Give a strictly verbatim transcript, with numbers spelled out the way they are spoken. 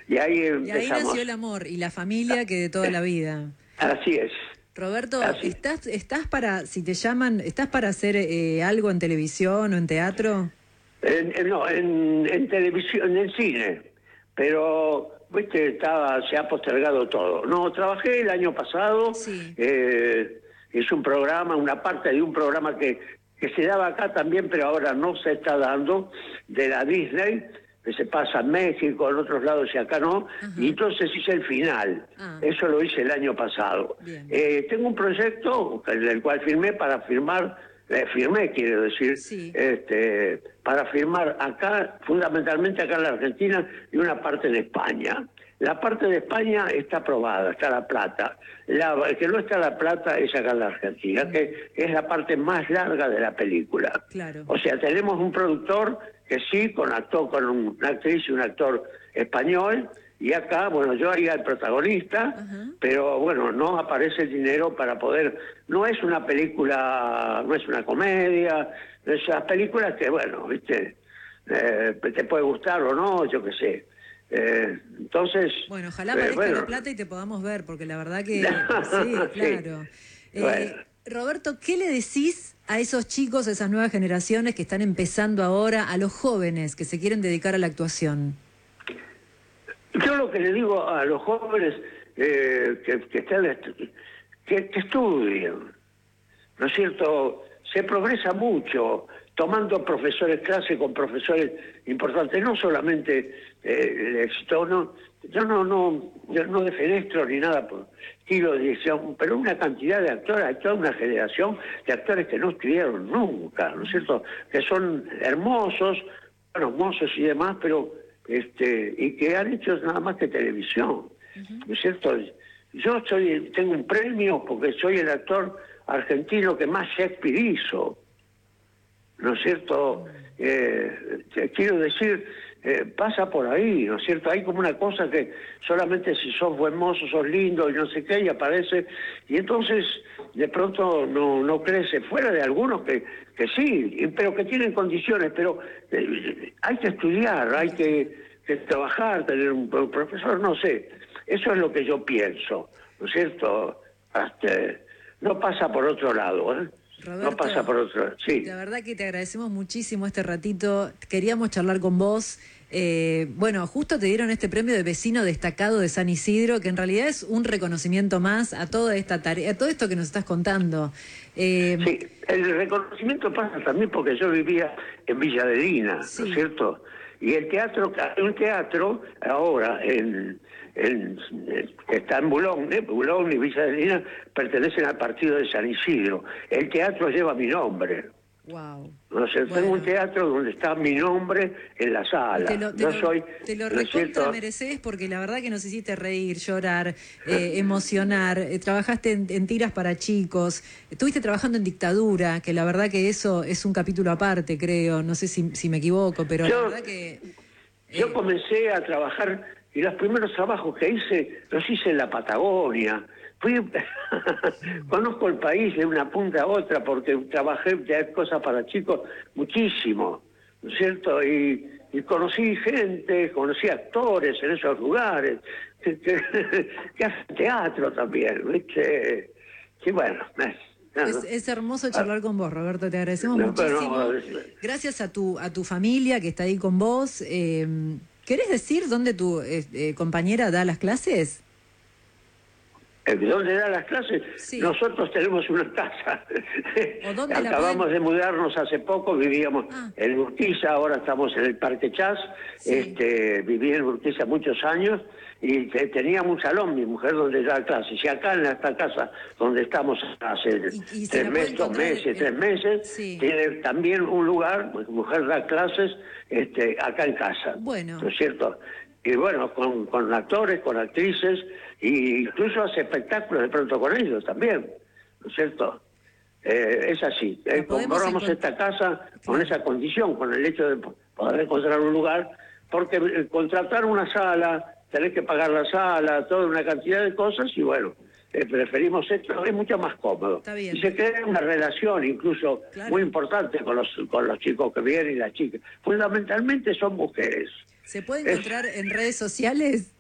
Y ahí Y ahí empezamos. nació el amor y la familia que de toda la vida. Así es. Roberto, Así. ¿estás estás para, si te llaman, estás para hacer eh, algo en televisión o en teatro? En, en- no, en, en televisión, en cine. Pero, viste, estaba, se ha postergado todo. No, trabajé el año pasado, Sí. eh, es un programa, una parte de un programa que, que se daba acá también, pero ahora no se está dando, de la Disney, que se pasa en México, en otros lados y acá no, Ajá. y entonces hice el final. Ah. Eso lo hice el año pasado. Bien. Eh, tengo un proyecto del cual firmé para firmar, eh, firmé quiero decir, Sí. este, para firmar acá, fundamentalmente acá en la Argentina y una parte de España. La parte de España está aprobada, está La Plata. La, el que no está La Plata es acá en la Argentina, Mm. que es la parte más larga de la película. Claro. O sea, tenemos un productor que sí, con actor, con una actriz y un actor español, y acá, bueno, yo haría el protagonista, Ajá. pero bueno, no aparece el dinero para poder... No es una película, no es una comedia, es esas películas que, bueno, viste, eh, te puede gustar o no, yo qué sé. Eh, entonces, Bueno, ojalá eh, aparezca bueno... La Plata y te podamos ver, porque la verdad que sí, sí, claro. bueno. Eh, Roberto, ¿qué le decís a esos chicos, a esas nuevas generaciones que están empezando ahora, a los jóvenes que se quieren dedicar a la actuación? Yo lo que le digo a los jóvenes eh, que, que, están estu- que, que estudien, ¿no es cierto? Se progresa mucho tomando profesores clase con profesores importantes, no solamente eh, el éxito, no, yo no, no, yo no defenestro ni nada por estilo de dirección, pero una cantidad de actores, hay toda una generación de actores que no estudiaron nunca, ¿no es cierto? Que son hermosos, bueno, hermosos y demás, pero este, y que han hecho nada más que televisión, ¿no es cierto? Yo soy, tengo un premio porque soy el actor argentino que más Shakespeare hizo, ¿no es cierto? Eh, te quiero decir, eh, pasa por ahí, ¿no es cierto? Hay como una cosa que solamente si sos buen mozo, sos lindo y no sé qué, y aparece, y entonces de pronto no, no crece, fuera de algunos que, que sí, y- pero que tienen condiciones, pero eh, hay que estudiar, hay que, que trabajar, tener un, un profesor, no sé, eso es lo que yo pienso, ¿no es cierto? Hasta, no pasa por otro lado, ¿eh? No pasa Roberto, por otro, sí. la verdad que te agradecemos muchísimo este ratito. Queríamos charlar con vos. Eh, bueno, justo te dieron este premio de vecino destacado de San Isidro, que en realidad es un reconocimiento más a toda esta tarea, a todo esto que nos estás contando. Eh, Sí, el reconocimiento pasa también porque yo vivía en Villa de Lina, ¿no es sí. cierto? Y el teatro, hay un teatro ahora en, en- en- que está en Boulogne, Boulogne y Villa de Lina pertenecen al partido de San Isidro. El teatro lleva mi nombre. Wow. No sé, tengo un Bueno. teatro donde está mi nombre en la Y te sala. lo, te Yo lo, soy, te lo ¿no es recontra cierto? mereces porque la verdad que nos hiciste reír, llorar, eh, emocionar, eh, trabajaste en, en tiras para chicos, estuviste trabajando en dictadura, que la verdad que eso es un capítulo aparte, creo, no sé si, si me equivoco, pero la Yo, verdad que... yo eh, comencé a trabajar y los primeros trabajos que hice los hice en la Patagonia. Fui, conozco el país de una punta a otra porque trabajé de cosas para chicos muchísimo, ¿no es cierto? Y, y conocí gente, conocí actores en esos lugares, que, que, que hacen teatro también, ¿viste? Y bueno, eh, no, Es, no. es hermoso Ah, charlar con vos, Roberto, te agradecemos no, pero, muchísimo. Gracias a tu, a tu familia que está ahí con vos. Eh, ¿querés decir dónde tu eh, eh, compañera da las clases? Eh, ¿Dónde dan las clases? Sí. Nosotros tenemos una casa. ¿O dónde la Acabamos pueden...? de mudarnos hace poco, vivíamos Ah, en Urquiza, ahora estamos en el Parque Chas. sí. Este, viví en Urquiza muchos años y te- teníamos un salón, mi mujer, donde da clases. Y acá en esta casa donde estamos hace Y, y se tres la puede meses, dos encontrar meses, tres en... meses, Sí. tiene también un lugar, mi mujer da clases este, acá en casa, Bueno, ¿no es cierto? Y bueno, con, con actores, con actrices, e incluso hace espectáculos de pronto con ellos también, ¿no es cierto? Eh, es así, la eh, podemos compramos encontrar... esta casa con Claro. esa condición, con el hecho de po- poder encontrar un lugar, porque eh, contratar una sala, tenés que pagar la sala, toda una cantidad de cosas, y bueno, eh, preferimos esto, es mucho más cómodo. Está Y bien. se crea una relación incluso muy Claro. importante con los, con los chicos que vienen y las chicas. Fundamentalmente son mujeres. ¿Se puede Es, encontrar en redes sociales?